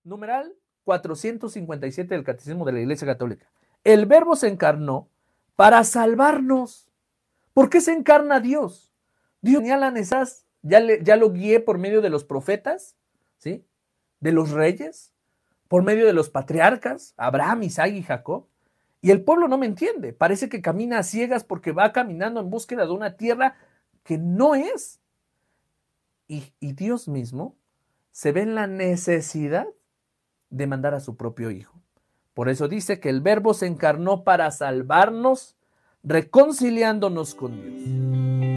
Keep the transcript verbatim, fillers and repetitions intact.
Numeral cuatrocientos cincuenta y siete del Catecismo de la Iglesia Católica. El Verbo se encarnó para salvarnos. ¿Por qué se encarna Dios? Dios señalan esas, ya, le, ya lo guié por medio de los profetas, ¿sí? De los reyes, por medio de los patriarcas, Abraham, Isaac y Jacob. Y el pueblo no me entiende. Parece que camina a ciegas porque va caminando en búsqueda de una tierra que no es. Y, y Dios mismo se ve en la necesidad de mandar a su propio Hijo. Por eso dice que el Verbo se encarnó para salvarnos, reconciliándonos con Dios.